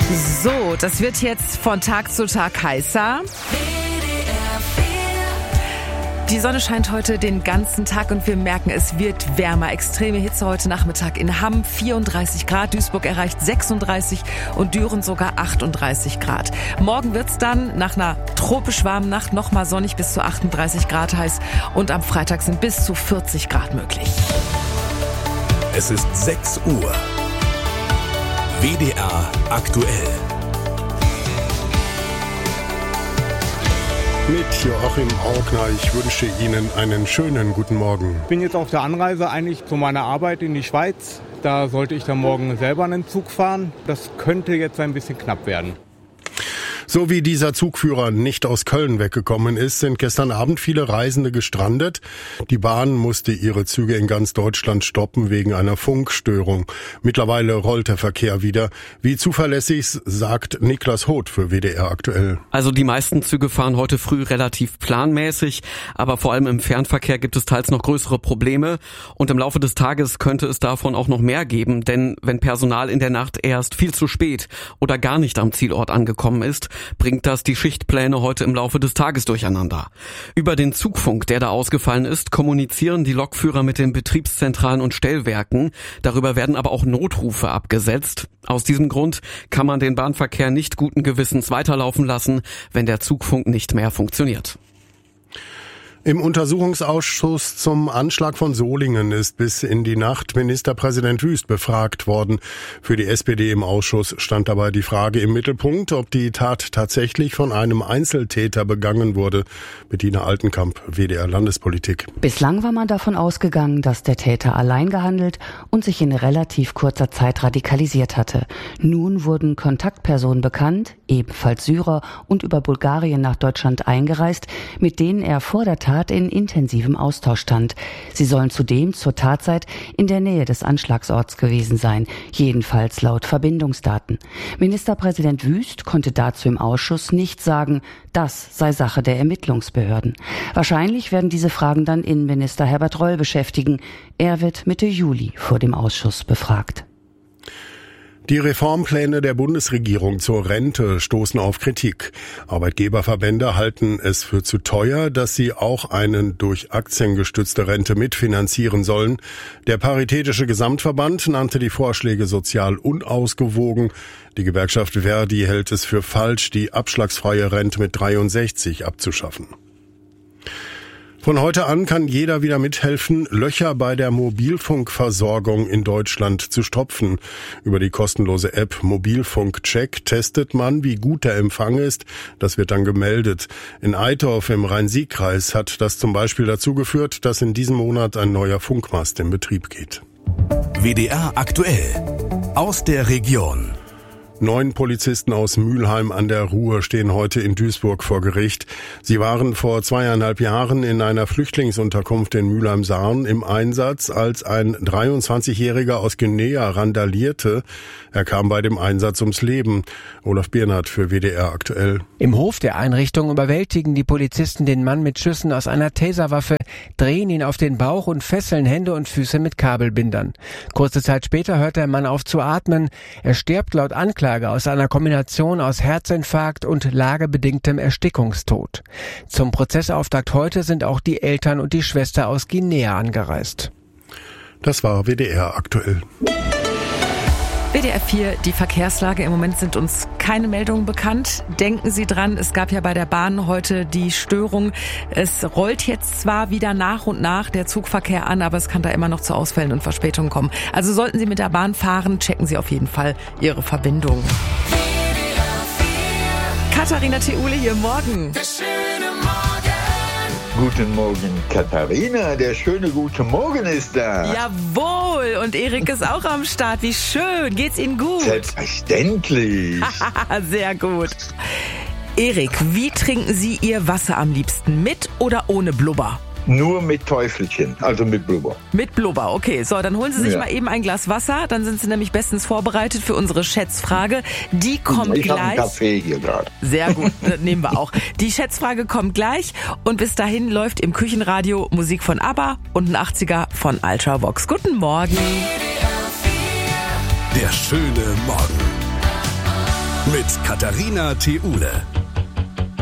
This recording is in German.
So, das wird jetzt von Tag zu Tag heißer. Die Sonne scheint heute den ganzen Tag und wir merken, es wird wärmer. Extreme Hitze heute Nachmittag in Hamm 34 Grad, Duisburg erreicht 36 und Düren sogar 38 Grad. Morgen wird's dann nach einer tropisch warmen Nacht nochmal sonnig bis zu 38 Grad heiß und am Freitag sind bis zu 40 Grad möglich. Es ist 6 Uhr. WDR aktuell. Mit Joachim Augner, ich wünsche Ihnen einen schönen guten Morgen. Ich bin jetzt auf der Anreise eigentlich zu meiner Arbeit in die Schweiz. Da sollte ich dann morgen selber einen Zug fahren. Das könnte jetzt ein bisschen knapp werden. So wie dieser Zugführer nicht aus Köln weggekommen ist, sind gestern Abend viele Reisende gestrandet. Die Bahn musste ihre Züge in ganz Deutschland stoppen wegen einer Funkstörung. Mittlerweile rollt der Verkehr wieder. Wie zuverlässig, sagt Niklas Hoth für WDR aktuell. Also die meisten Züge fahren heute früh relativ planmäßig, aber vor allem im Fernverkehr gibt es teils noch größere Probleme und im Laufe des Tages könnte es davon auch noch mehr geben, denn wenn Personal in der Nacht erst viel zu spät oder gar nicht am Zielort angekommen ist, bringt das die Schichtpläne heute im Laufe des Tages durcheinander. Über den Zugfunk, der da ausgefallen ist, kommunizieren die Lokführer mit den Betriebszentralen und Stellwerken. Darüber werden aber auch Notrufe abgesetzt. Aus diesem Grund kann man den Bahnverkehr nicht guten Gewissens weiterlaufen lassen, wenn der Zugfunk nicht mehr funktioniert. Im Untersuchungsausschuss zum Anschlag von Solingen ist bis in die Nacht Ministerpräsident Wüst befragt worden. Für die SPD im Ausschuss stand dabei die Frage im Mittelpunkt, ob die Tat tatsächlich von einem Einzeltäter begangen wurde. Bettina Altenkamp, WDR Landespolitik. Bislang war man davon ausgegangen, dass der Täter allein gehandelt und sich in relativ kurzer Zeit radikalisiert hatte. Nun wurden Kontaktpersonen bekannt, ebenfalls Syrer und über Bulgarien nach Deutschland eingereist, mit denen er vor der Tat in intensivem Austausch stand. Sie sollen zudem zur Tatzeit in der Nähe des Anschlagsorts gewesen sein, jedenfalls laut Verbindungsdaten. Ministerpräsident Wüst konnte dazu im Ausschuss nicht sagen, das sei Sache der Ermittlungsbehörden. Wahrscheinlich werden diese Fragen dann Innenminister Herbert Reul beschäftigen. Er wird Mitte Juli vor dem Ausschuss befragt. Die Reformpläne der Bundesregierung zur Rente stoßen auf Kritik. Arbeitgeberverbände halten es für zu teuer, dass sie auch eine durch Aktien gestützte Rente mitfinanzieren sollen. Der Paritätische Gesamtverband nannte die Vorschläge sozial unausgewogen. Die Gewerkschaft Verdi hält es für falsch, die abschlagsfreie Rente mit 63 abzuschaffen. Von heute an kann jeder wieder mithelfen, Löcher bei der Mobilfunkversorgung in Deutschland zu stopfen. Über die kostenlose App Mobilfunkcheck testet man, wie gut der Empfang ist. Das wird dann gemeldet. In Eitorf im Rhein-Sieg-Kreis hat das zum Beispiel dazu geführt, dass in diesem Monat ein neuer Funkmast in Betrieb geht. WDR aktuell. Aus der Region. 9 Polizisten aus Mülheim an der Ruhr stehen heute in Duisburg vor Gericht. Sie waren vor 2,5 Jahren in einer Flüchtlingsunterkunft in Mülheim-Sarn im Einsatz, als ein 23-Jähriger aus Guinea randalierte. Er kam bei dem Einsatz ums Leben. Olaf Biernert für WDR aktuell. Im Hof der Einrichtung überwältigen die Polizisten den Mann mit Schüssen aus einer Taserwaffe, drehen ihn auf den Bauch und fesseln Hände und Füße mit Kabelbindern. Kurze Zeit später hört der Mann auf zu atmen. Er stirbt laut Anklage aus einer Kombination aus Herzinfarkt und lagebedingtem Erstickungstod. Zum Prozessauftakt heute sind auch die Eltern und die Schwester aus Guinea angereist. Das war WDR aktuell. WDR 4, die Verkehrslage. Im Moment sind uns keine Meldungen bekannt. Denken Sie dran, es gab ja bei der Bahn heute die Störung. Es rollt jetzt zwar wieder nach und nach der Zugverkehr an, aber es kann da immer noch zu Ausfällen und Verspätungen kommen. Also sollten Sie mit der Bahn fahren, checken Sie auf jeden Fall Ihre Verbindung. Katharina Theule hier, morgen. Guten Morgen, Katharina. Der schöne gute Morgen ist da. Jawohl, und Erik ist auch am Start. Wie schön. Geht's Ihnen gut? Selbstverständlich. Sehr gut. Erik, wie trinken Sie Ihr Wasser am liebsten? Mit oder ohne Blubber? Nur mit Teufelchen, also mit Blubber. Mit Blubber, okay. So, dann holen Sie sich mal eben ein Glas Wasser. Dann sind Sie nämlich bestens vorbereitet für unsere Schätzfrage. Die kommt gleich. Ich habe einen Kaffee hier gerade. Sehr gut, nehmen wir auch. Die Schätzfrage kommt gleich. Und bis dahin läuft im Küchenradio Musik von ABBA und ein 80er von Ultravox. Guten Morgen. Der schöne Morgen. Mit Katharina Theule.